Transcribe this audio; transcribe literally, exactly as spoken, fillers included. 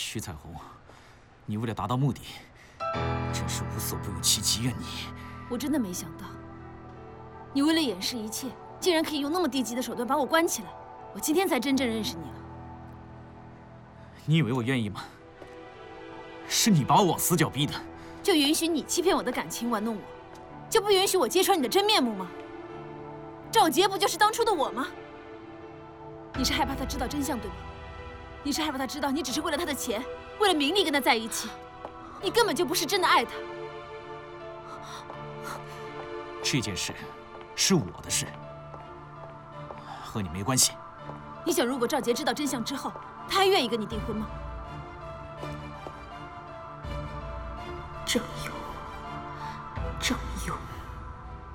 徐彩虹，你为了达到目的，真是无所不用其极呀！你， 我真的没想到，你为了掩饰一切，竟然可以用那么低级的手段把我关起来。我今天才真正认识你了。 你以为我愿意吗？是你把我往死角逼的。 就允许你欺骗我的感情，玩弄我，就不允许我揭穿你的真面目吗？赵杰不就是当初的我吗？你是害怕他知道真相，对吗？你是害怕他知道你只是为了他的钱，为了名利跟他在一起，你根本就不是真的爱他。 这件事是我的事，和你没关系。 你想，如果赵杰知道真相之后，他还愿意跟你订婚吗？